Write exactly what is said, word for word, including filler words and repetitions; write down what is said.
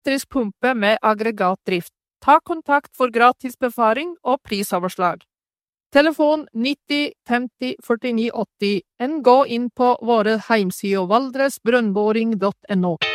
elektrisk pumpe med aggregatdrift. Ta kontakt for gratis befaring og prisoverslag. Telefon nitti femti førtini åtti, en gå inn på våre heimsider valdresbrønnboring punktum no.